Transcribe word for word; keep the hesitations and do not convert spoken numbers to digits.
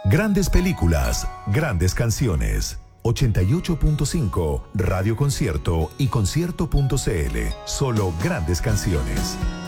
Grandes películas, grandes canciones. ochenta y ocho punto cinco Radio Concierto y concierto punto c l. Solo grandes canciones.